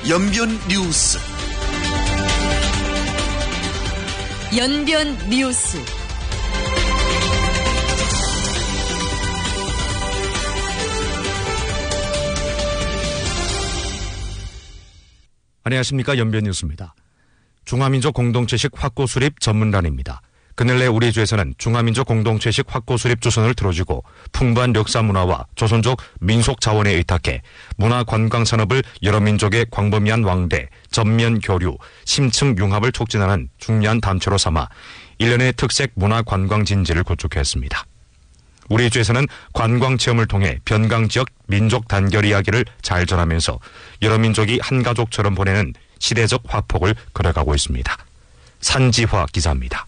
연변 뉴스. 연변 뉴스. 안녕하십니까. 연변 뉴스입니다. 중화민족 공동체식 확고 수립 전문단입니다. 그늘래 우리 주에서는 중화민족 공동체식 확고 수립 조선을 들어주고 풍부한 역사 문화와 조선족 민속 자원에 의탁해 문화관광산업을 여러 민족의 광범위한 왕래, 전면 교류, 심층 융합을 촉진하는 중요한 단체로 삼아 1년의 특색 문화관광 진지를 구축했습니다. 우리 주에서는 관광체험을 통해 변강지역 민족 단결 이야기를 잘 전하면서 여러 민족이 한 가족처럼 보내는 시대적 화폭을 그려가고 있습니다. 산지화 기자입니다.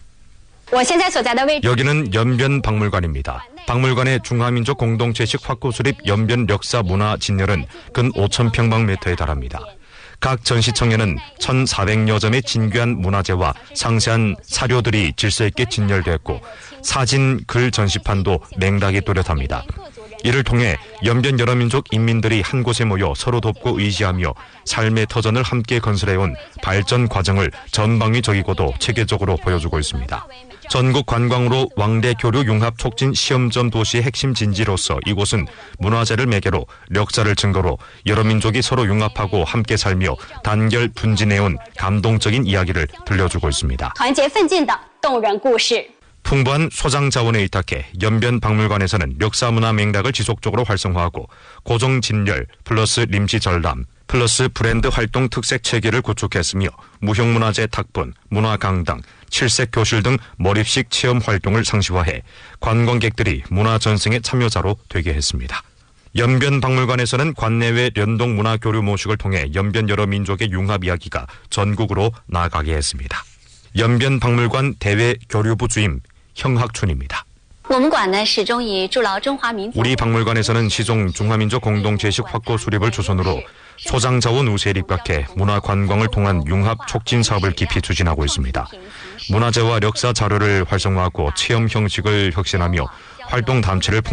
여기는 연변 박물관입니다. 박물관의 중화민족 공동체식 확고 수립 연변 역사 문화 진열은 근 5,000평방미터에 달합니다. 각 전시청에는 1,400여 점의 진귀한 문화재와 상세한 사료들이 질서 있게 진열되었고 사진, 글 전시판도 맹닥이 또렷합니다. 이를 통해 연변 여러 민족 인민들이 한 곳에 모여 서로 돕고 의지하며 삶의 터전을 함께 건설해온 발전 과정을 전방위적이고도 체계적으로 보여주고 있습니다. 전국 관광으로 왕래 교류 융합 촉진 시험점 도시의 핵심 진지로서 이곳은 문화재를 매개로 역사를 증거로 여러 민족이 서로 융합하고 함께 살며 단결 분진해온 감동적인 이야기를 들려주고 있습니다. 풍부한 소장 자원에 의탁해 연변 박물관에서는 역사 문화 맥락을 지속적으로 활성화하고 고정 진열 플러스 림시 전람 플러스 브랜드 활동 특색 체계를 구축했으며 무형문화재 탁본, 문화강당, 칠색 교실 등 몰입식 체험 활동을 상시화해 관광객들이 문화 전승의 참여자로 되게 했습니다. 연변 박물관에서는 관내외 연동 문화 교류 모식을 통해 연변 여러 민족의 융합 이야기가 전국으로 나아가게 했습니다. 연변 박물관 대외 교류부 주임 형학춘입니다. 우리 박물관에서는 시종 중화민족 공동체식 확고 수립을 조선으로 소장자원 우세에 입각해 문화관광을 통한 융합 촉진 사업을 깊이 추진하고 있습니다. 문화재와 역사 자료를 활성화하고 체험 형식을 혁신하며 활동 단체를